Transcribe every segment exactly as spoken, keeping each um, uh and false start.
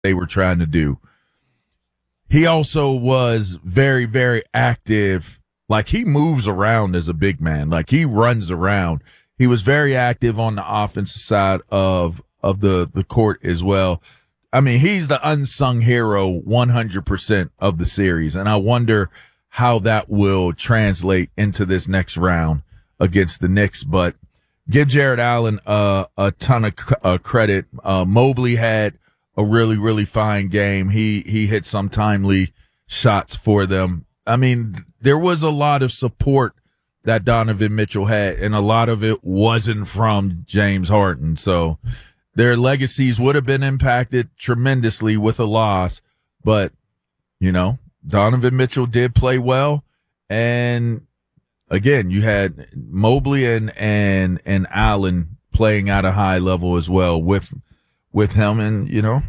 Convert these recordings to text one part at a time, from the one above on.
they were trying to do. He also was very, very active. Like, he moves around as a big man. Like, he runs around. He was very active on the offensive side of of the, the court as well. I mean, he's the unsung hero one hundred percent of the series, and I wonder how that will translate into this next round against the Knicks. But give Jared Allen uh, a ton of uh, credit. Uh, Mobley had a really, really fine game. He he hit some timely shots for them. I mean, there was a lot of support that Donovan Mitchell had, and a lot of it wasn't from James Harden. So their legacies would have been impacted tremendously with a loss. But, you know, Donovan Mitchell did play well. And, again, you had Mobley and, and, and Allen playing at a high level as well with with him. And, you know,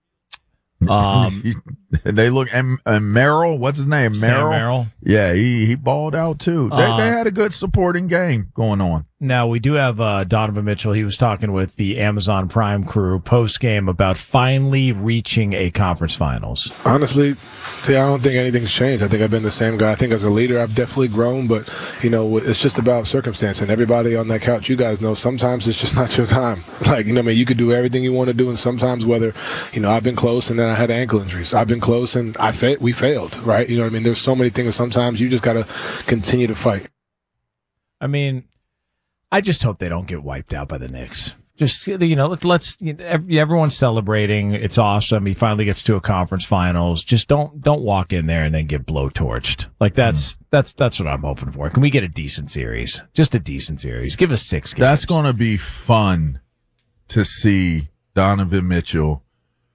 Um, they look and, and Merrill, what's his name? Sam Merrill. Merrill. Yeah, he he balled out too. They Uh, they had a good supporting game going on. Now, we do have uh, Donovan Mitchell. He was talking with the Amazon Prime crew post-game about finally reaching a conference finals. Honestly, see, I don't think anything's changed. I think I've been the same guy. I think as a leader, I've definitely grown, but, you know, it's just about circumstance. And everybody on that couch, you guys know, sometimes it's just not your time. Like, you know, I mean, you could do everything you want to do, and sometimes whether, you know, I've been close and then I had ankle injuries. I've been close and I fa- we failed, right? You know what I mean? There's so many things. Sometimes you just got to continue to fight. I mean, I just hope they don't get wiped out by the Knicks. Just, you know, let's, you know, everyone's celebrating. It's awesome. He finally gets to a conference finals. Just don't, don't walk in there and then get blowtorched. Like, that's, mm. that's, that's what I'm hoping for. Can we get a decent series? Just a decent series. Give us six games. That's going to be fun to see Donovan Mitchell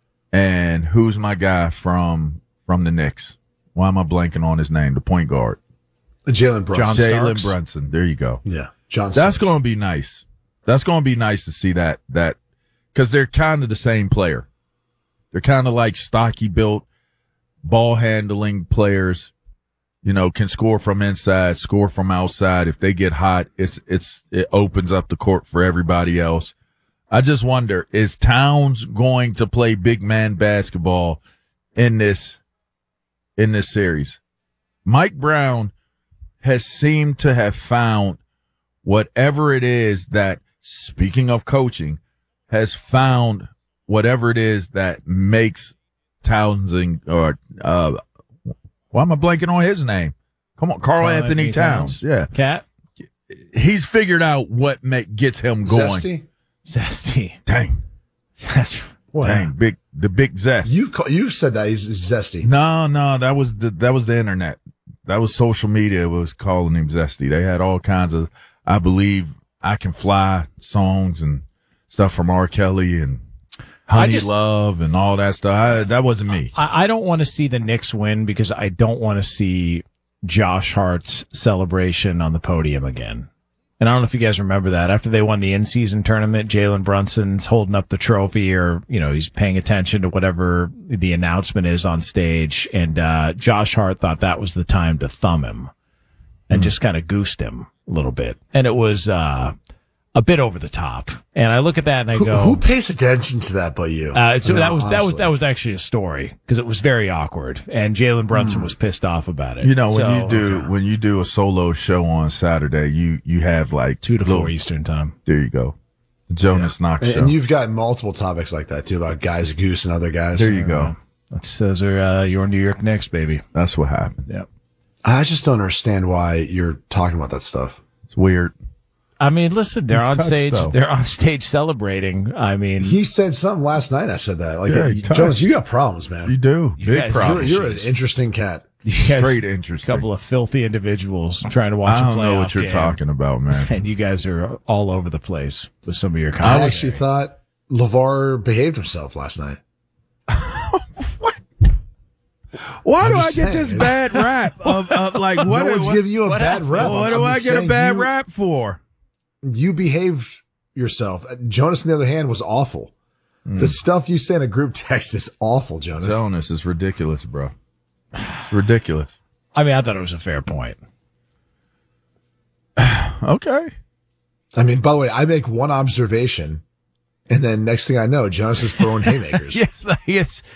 and who's my guy from, from the Knicks? Why am I blanking on his name? The point guard. Jalen Brunson. Jalen Brunson. There you go. Yeah. John That's going to be nice. That's going to be nice to see that, that, because they're kind of the same player. They're kind of like stocky built, ball handling players, you know, can score from inside, score from outside. If they get hot, it's, it's, it opens up the court for everybody else. I just wonder, is Towns going to play big man basketball in this, in this series? Mike Brown has seemed to have found whatever it is that, speaking of coaching, has found whatever it is that makes Townsend or, uh, why am I blanking on his name? Come on, Carl, Carl Anthony, Anthony Towns. Towns. Yeah. Cat. He's figured out what make, gets him going. Zesty. Zesty. Dang. That's what? Dang. Big, the big zest. You've, call, you've said that he's zesty. No, no, that was the, that was the internet. That was social media was calling him zesty. They had all kinds of, I believe, I Can Fly songs and stuff from R. Kelly and Honey just, Love and all that stuff. I, that wasn't me. I, I don't want to see the Knicks win because I don't want to see Josh Hart's celebration on the podium again. And I don't know if you guys remember that. After they won the in-season tournament, Jalen Brunson's holding up the trophy, or, you know, he's paying attention to whatever the announcement is on stage. And uh Josh Hart thought that was the time to thumb him and mm. just kind of goosed him a little bit. And it was uh a bit over the top. And I look at that and I who, go, who pays attention to that but you? Uh, so I mean, that was, honestly. that was, that was actually a story because it was very awkward and Jalen Brunson mm. was pissed off about it. You know, when so, you do, when you do a solo show on Saturday, you, you have like two to little, four Eastern time. There you go. Jonas yeah. Knox and, show. And you've got multiple topics like that too about guys goose and other guys. There you go. That's, those are, uh, your New York Knicks, baby. That's what happened. Yep. I just don't understand why you're talking about that stuff. It's weird. I mean, listen, they're He's on touched, stage. though. They're on stage celebrating. I mean, he said something last night. I said that. Like, Yeah, uh, he touched. Jonas, you got problems, man. You do. You Big guys- problems. You're, you're an interesting cat. you guys, Straight a interesting. couple of filthy individuals trying to watch. I don't a know playoff what you're game, talking about, man. and you guys are all over the place with some of your I comments. actually thought LeVar behaved himself last night. Why I'm do I just get saying. this bad rap of, of like what? no do- one's what, giving you a what bad happened? rap. what I'm do I just get a saying bad you, rap for? You behaved yourself. Jonas, on the other hand, was awful. Mm. The stuff you say in a group text is awful, Jonas. Jonas is ridiculous, bro. It's ridiculous. I mean, I thought it was a fair point. Okay. I mean, by the way, I make one observation, And then next thing I know, Jonas is throwing haymakers. Yeah, like it's